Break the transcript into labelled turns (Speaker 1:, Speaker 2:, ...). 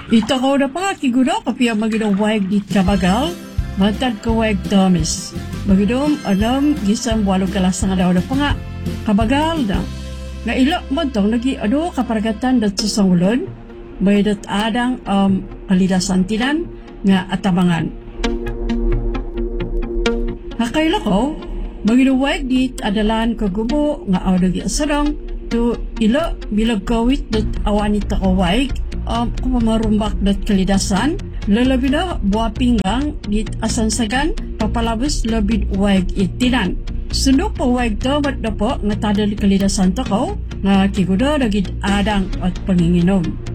Speaker 1: Ito ko na pa kigudo kapia magidawag di kabagal, matad kawag tamis. Magidom alam gisang walong kalas nga daw na pa nga, kabagal na. Nga ilo mo itong nag-i-ano kaparagatan dat sa sangulon, may dat adang kalidasan tinan nga atamangan. Hakaila ko, magidawag di adalan kagubo nga awag asarang, to ilo bilag kawit dat awanit takawag, kumarumbak dat kalidasan, lalabi na buwa pinggang dit asansagan, papalabas labid wag itinan. Suno po wag to ba't na po nga tadal kalidasan to ko, nga kigudo dagid adang at panginginom.